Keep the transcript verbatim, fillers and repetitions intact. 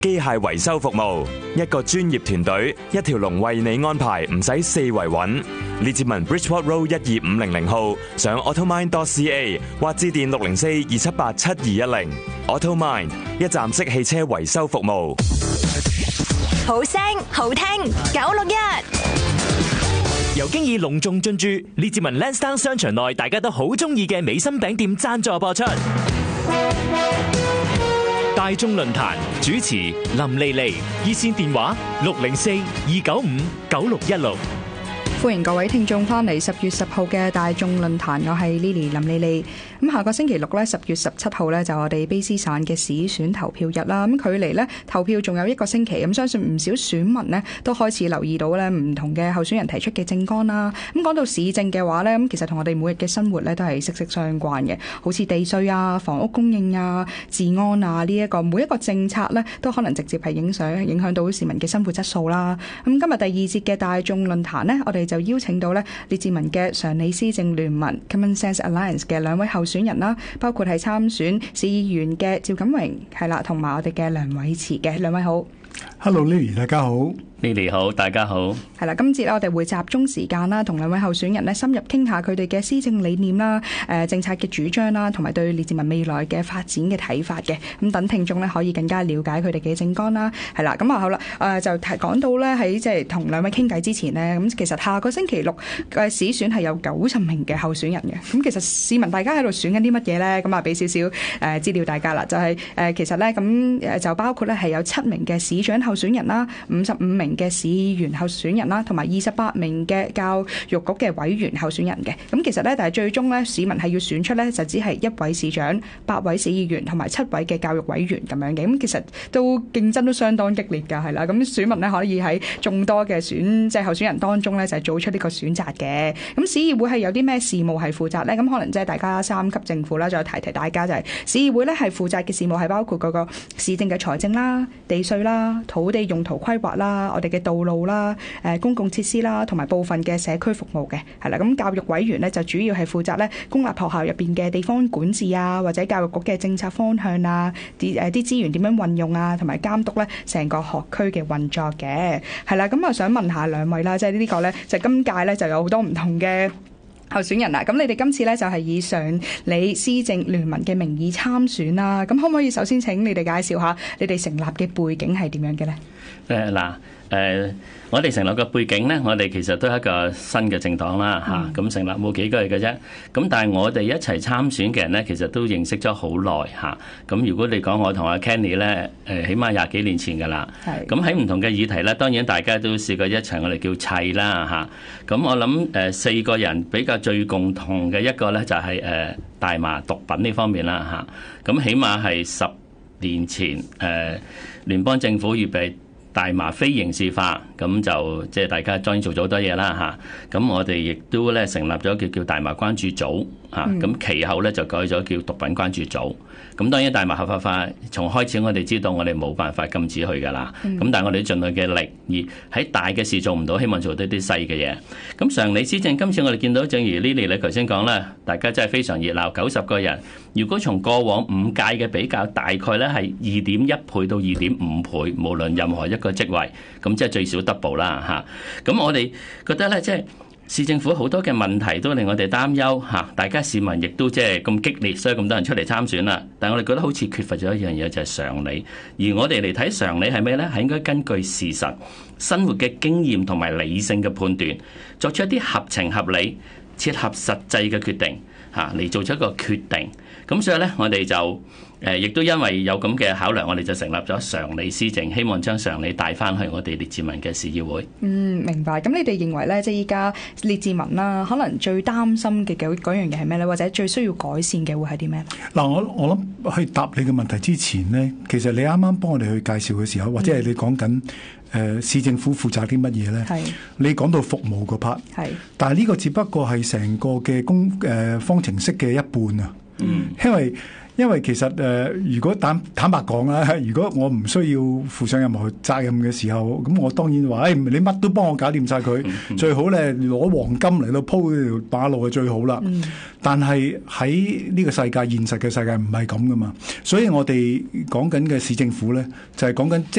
機械維修服務，一個專業團隊，一條龍為你安排，唔使四圍揾。列治文 Bridgewater Road 一二五零零號，上 automind dot c a 或致電六零四二七八七二一零。Automind 一站式汽車維修服務。 好聲好聽，九六一由經已隆重進駐列治文 Lansdowne 商場內，大家都好中意嘅美心餅店贊助播出。大眾論壇主持林莉莉，熱線電話六零四二九五九六一六。 歡迎各位聽眾翻嚟十月十號嘅大眾論壇，我係 Lily 林莉莉。咁下個星期六咧，十月十七號咧就我哋卑詩省嘅市選投票日啦。咁距離咧投票仲有一個星期，咁相信唔少選民呢都開始留意到咧唔同嘅候選人提出嘅政綱啦。咁講到市政嘅話咧，咁其實同我哋每日嘅生活咧都係息息相關嘅，好似地稅啊、房屋供應啊、治安啊呢一個每一個政策咧都可能直接係影響影響到市民嘅生活質素啦。咁今日第二節嘅大眾論壇呢，我哋就邀請到咧列治文嘅常理施政聯盟 Common Sense Alliance 嘅兩位候選人啦，包括係參選市議員嘅趙錦榮係啦，同埋我哋嘅梁偉慈嘅。兩位好。 Hello Lily， 大家好。 Lily 好，大家好。 係啦，今節咧我哋會集中時間啦，同兩位候選人咧深入傾下佢哋嘅施政理念啦、誒政策嘅主張啦，同埋對列治文未來嘅發展嘅睇法嘅。咁等聽眾咧可以更加了解佢哋嘅政綱啦。係啦，咁啊好啦，誒就提講到咧喺即係同兩位傾偈之前呢，咁其實下個星期六嘅市選係有九十名嘅候選人嘅。咁其實市民大家喺度選緊啲乜嘢咧？咁啊俾少少誒資料大家啦，就係誒其實咧咁誒就包括咧係有七名嘅市長候選人啦，五十五名嘅市議員候選人啦，同埋二十八名嘅教育局嘅委員候選人嘅。咁其實咧，但係最終咧，市民係要選出咧，就只係一位市長、八位市議員同埋七位嘅教育委員咁樣嘅。咁其實都競爭都相當激烈㗎，係啦。咁選民咧可以喺眾多嘅選即係候選人當中咧，就係做出呢個選擇嘅。咁市議會係有啲咩事務係負責咧？咁可能即係大家三級政府啦，再提提大家就係市議會咧係負責嘅事務係包括嗰個市政嘅財政啦、地稅啦、土地用途規劃啦、我哋嘅道路啦、誒公共設施啦，同埋部分嘅社區服務嘅，係啦。咁教育委員呢，就主要係負責咧公立學校入邊嘅地方管治啊，或者教育局嘅政策方向啊，啲誒啲資源點樣運用啊，同埋監督咧成個學區嘅運作嘅，係啦。咁啊想問下兩位啦，即係呢個咧就今屆咧就有好多唔同嘅候選人啦。咁你哋今次咧就係以常理施政聯盟嘅名義參選啦。咁可唔可以首先請你哋介紹下你哋成立嘅背景係點樣嘅咧？ 誒嗱。誒、呃，我哋成立嘅背景咧，我哋其實都係一個新嘅政黨啦，嚇、嗯。咁、啊、成立冇幾個月嘅啫。咁但係我哋一齊參選嘅人咧，其實都認識咗好耐嚇。咁、啊、如果你講我同阿 Kenny 咧，誒，起碼廿幾年前㗎啦。係。咁喺唔同嘅議題咧，當然大家都試過一齊，我哋叫砌啦嚇。咁、啊、我諗誒、呃、四個人比較最共同嘅一個咧，就係、是、誒、呃、大麻毒品呢方面啦嚇。咁、啊、起碼係十年前誒、呃、聯邦政府預備大麻非刑事化，咁就即係大家當然做咗好多嘢啦嚇。咁我哋亦都咧成立咗叫叫大麻關注組嚇。咁其後咧就改咗叫毒品關注組。咁當然大麻合法化，從開始我哋知道我哋冇辦法禁止佢噶啦。咁但係我哋盡量嘅力，而喺大嘅事做唔到，希望做到啲細嘅嘢。咁常理施政今次我哋見到，正如 Lily 你頭先講啦，大家真係非常熱鬧，九十個人。如果從過往五屆嘅比較，大概咧係二點一倍到二點五倍，無論任何一個職位，咁即係最少 double 啦嚇。咁我哋覺得咧，即係市政府好多嘅問題都令我哋擔憂嚇，大家市民亦都即係咁激烈，所以咁多人出嚟參選啦。但係我哋覺得好似缺乏咗一樣嘢，就係常理。而我哋嚟睇常理係咩咧？係應該根據事實、生活嘅經驗同埋理性嘅判斷，作出一啲合情合理、切合實際嘅決定嚇，嚟做出一個決定。咁所以咧，我哋就誒亦都因為有咁嘅考量，我哋就成立咗常理施政，希望將常理帶翻去我哋列治文嘅市議會。嗯， 明白。咁你哋認為咧，即係依家列治文啦，可能最擔心嘅嗰嗰樣嘢係咩咧？或者最需要改善嘅會係啲咩？嗱， 我我諗去答你嘅問題之前呢，其實你啱啱幫我哋去介紹嘅時候，或者係你講緊誒市政府負責啲乜嘢咧？係你講到服務嗰 part， 係，但係呢個只不過係成個嘅公誒方程式嘅一半啊。嗯，因為因為其實誒、呃，如果坦坦白講啦，如果我唔需要負上任何責任嘅時候，咁我當然話，誒、哎、你乜都幫我搞掂晒佢，嗯、最好咧攞黃金嚟到鋪條馬路係最好啦。嗯、但係喺呢個世界，現實嘅世界唔係咁噶嘛，所以我哋講緊嘅市政府咧，就係講緊